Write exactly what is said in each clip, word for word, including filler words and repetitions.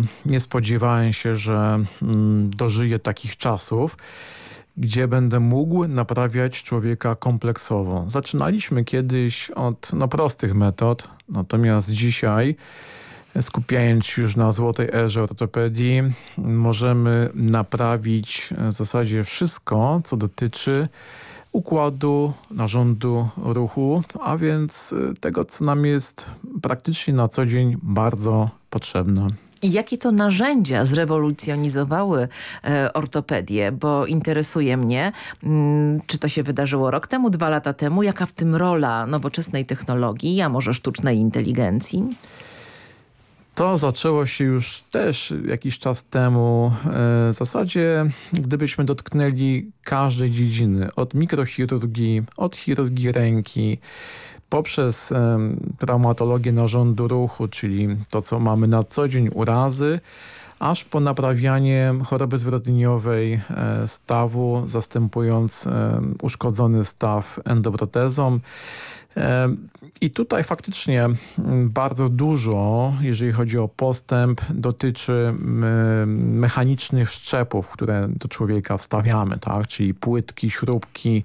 nie spodziewałem się, że mm, dożyję takich czasów, gdzie będę mógł naprawiać człowieka kompleksowo. Zaczynaliśmy kiedyś od no, prostych metod, natomiast dzisiaj, skupiając się już na złotej erze ortopedii, możemy naprawić w zasadzie wszystko, co dotyczy układu, narządu ruchu, a więc tego, co nam jest praktycznie na co dzień bardzo potrzebne. I jakie to narzędzia zrewolucjonizowały e, ortopedię, bo interesuje mnie, mm, czy to się wydarzyło rok temu, dwa lata temu, jaka w tym rola nowoczesnej technologii, a może sztucznej inteligencji? To zaczęło się już też jakiś czas temu. W zasadzie gdybyśmy dotknęli każdej dziedziny, od mikrochirurgii, od chirurgii ręki, poprzez traumatologię narządu ruchu, czyli to, co mamy na co dzień, urazy, aż po naprawianie choroby zwrotniowej stawu, zastępując uszkodzony staw endoprotezą. I tutaj faktycznie bardzo dużo, jeżeli chodzi o postęp, dotyczy mechanicznych wszczepów, które do człowieka wstawiamy, tak? Czyli płytki, śrubki.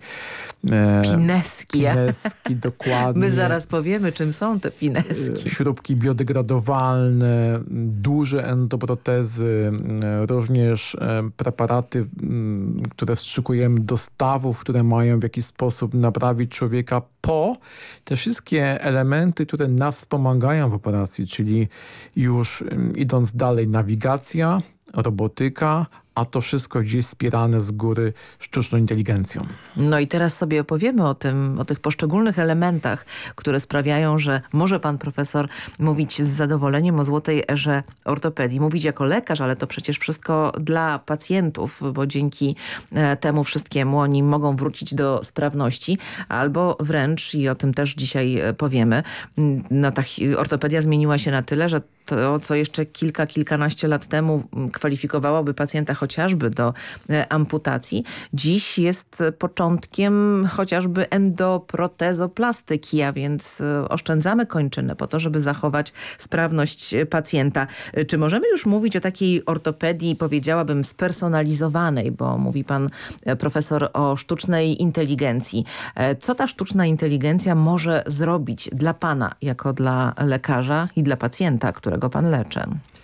Pineski. Pineski, dokładnie. My zaraz powiemy, czym są te pineski. Śrubki biodegradowalne, duże endoprotezy, również preparaty, które wstrzykujemy do stawów, które mają w jakiś sposób naprawić człowieka po te wszystkie elementy, które nas wspomagają w operacji, czyli już idąc dalej nawigacja, robotyka, a to wszystko gdzieś wspierane z góry sztuczną inteligencją. No i teraz sobie opowiemy o tym, o tych poszczególnych elementach, które sprawiają, że może pan profesor mówić z zadowoleniem o złotej erze ortopedii. Mówić jako lekarz, ale to przecież wszystko dla pacjentów, bo dzięki temu wszystkiemu oni mogą wrócić do sprawności, albo wręcz, i o tym też dzisiaj powiemy, no ta ortopedia zmieniła się na tyle, że to, co jeszcze kilka, kilkanaście lat temu kwalifikowałoby pacjenta chociażby do amputacji, dziś jest początkiem chociażby endoprotezoplastyki, a więc oszczędzamy kończynę po to, żeby zachować sprawność pacjenta. Czy możemy już mówić o takiej ortopedii, powiedziałabym, spersonalizowanej, bo mówi pan profesor o sztucznej inteligencji. Co ta sztuczna inteligencja może zrobić dla pana, jako dla lekarza i dla pacjenta, którego pan leczy?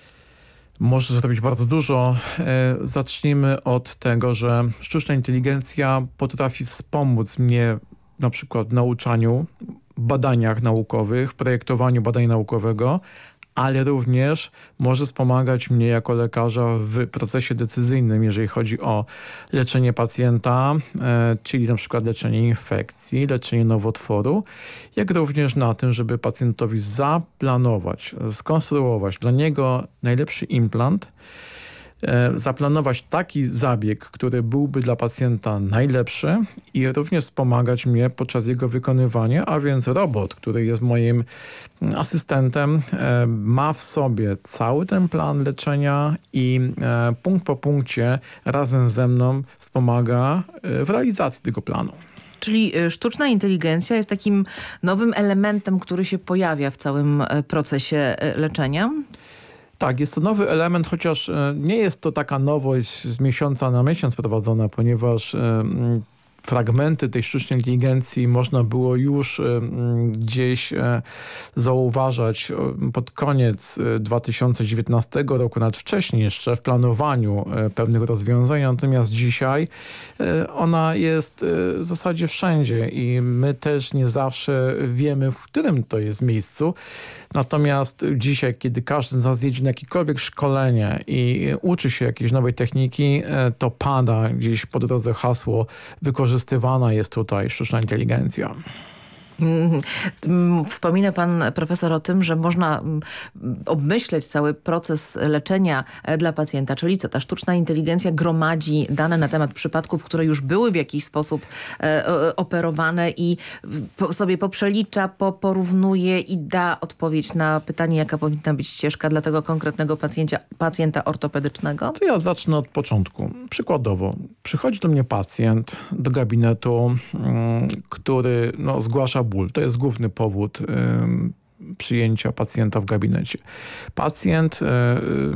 Może zrobić bardzo dużo. Zacznijmy od tego, że sztuczna inteligencja potrafi wspomóc mnie na przykład w nauczaniu, badaniach naukowych, projektowaniu badań naukowego, ale również może wspomagać mnie jako lekarza w procesie decyzyjnym, jeżeli chodzi o leczenie pacjenta, e, czyli na przykład leczenie infekcji, leczenie nowotworu, jak również na tym, żeby pacjentowi zaplanować, skonstruować dla niego najlepszy implant, zaplanować taki zabieg, który byłby dla pacjenta najlepszy i również wspomagać mnie podczas jego wykonywania, a więc robot, który jest moim asystentem, ma w sobie cały ten plan leczenia i punkt po punkcie razem ze mną wspomaga w realizacji tego planu. Czyli sztuczna inteligencja jest takim nowym elementem, który się pojawia w całym procesie leczenia? Tak, jest to nowy element, chociaż nie jest to taka nowość z miesiąca na miesiąc prowadzona, ponieważ fragmenty tej sztucznej inteligencji można było już gdzieś zauważać pod koniec dwa tysiące dziewiętnastego roku, nawet wcześniej jeszcze w planowaniu pewnych rozwiązań, natomiast dzisiaj ona jest w zasadzie wszędzie i my też nie zawsze wiemy, w którym to jest miejscu. Natomiast dzisiaj, kiedy każdy z nas jedzie na jakiekolwiek szkolenie i uczy się jakiejś nowej techniki, to pada gdzieś po drodze hasło wykorzystywana jest tutaj sztuczna inteligencja. Wspomina pan profesor o tym, że można obmyśleć cały proces leczenia dla pacjenta, czyli co, ta sztuczna inteligencja gromadzi dane na temat przypadków, które już były w jakiś sposób operowane i sobie poprzelicza, porównuje i da odpowiedź na pytanie, jaka powinna być ścieżka dla tego konkretnego pacjenta, pacjenta ortopedycznego? To ja zacznę od początku. Przykładowo, przychodzi do mnie pacjent do gabinetu, który no, zgłasza ból. To jest główny powód y, przyjęcia pacjenta w gabinecie. Pacjent y,